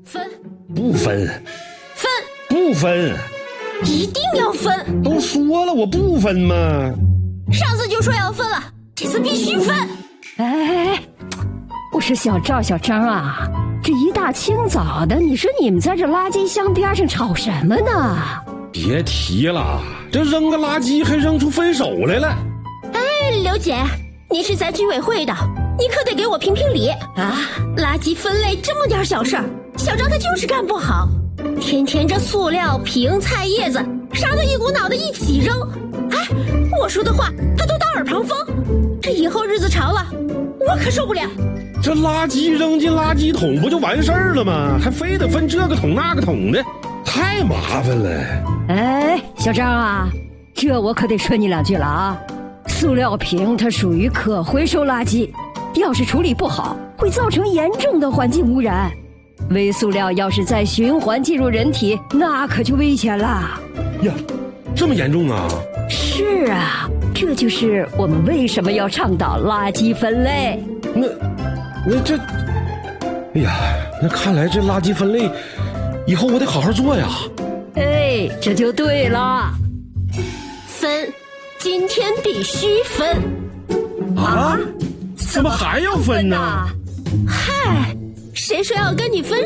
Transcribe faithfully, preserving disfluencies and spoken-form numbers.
分不分， 分不分， 一定要分！ 都说了我不分嘛。 上次就说要分了，这次必须分！ 哎，我说小赵小张啊，这一大清早的，你说你们在这垃圾箱边上吵什么呢？ 别提了，这扔个垃圾还扔出分手来了。 哎，刘姐，你是咱居委会的，你可得给我评评理啊！垃圾分类这么点小事儿，小张他就是干不好，天天这塑料瓶、菜叶子啥都一股脑的一起扔。哎，我说的话他都当耳旁风，这以后日子长了，我可受不了。 这垃圾扔进垃圾桶不就完事儿了吗？还非得分这个桶那个桶的，太麻烦了。 哎，小张啊，这我可得说你两句了啊！塑料瓶它属于可回收垃圾，要是处理不好，会造成严重的环境污染。微塑料要是再循环进入人体，那可就危险了。 呀，这么严重啊？ 是啊，这就是我们为什么要倡导垃圾分类。 那，那这，哎呀，那看来这垃圾分类，以后我得好好做呀。 哎，这就对了。 分，今天必须分。 啊？怎么还要分呢？ 嗨，谁说要跟你分